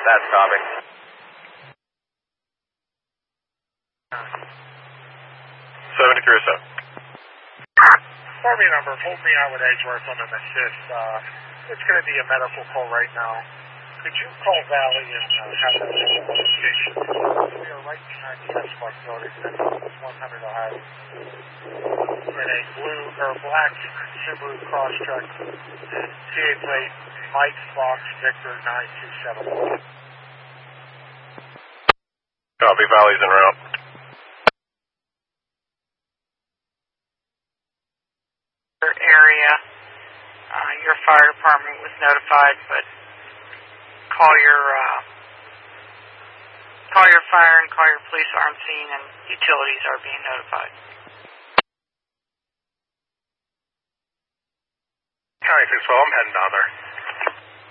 That's copy. 73 or so. Forming number, hold me out with Edgeworth on an assist. It's going to be a medical call right now. Could you call Valley and have that location? We are right behind the Espark building, 100 Ohio. In a blue or black Subaru Crosstrek, TA plate Mike Fox Victor 927. Copy, Valley's en route. Area, your fire department was notified, but call your fire and call your police are on scene, and utilities are being notified. County 612, I'm heading down there.